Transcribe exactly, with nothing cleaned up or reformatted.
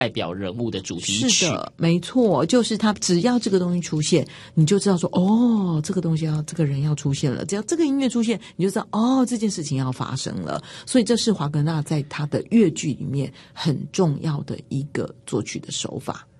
代表人物的主题曲。 是的，没错，就是他只要这个东西出现，你就知道说哦，这个东西要这个人要出现了，只要这个音乐出现，你就知道哦，这件事情要发生了。所以这是华格纳在他的乐剧里面很重要的一个作曲的手法。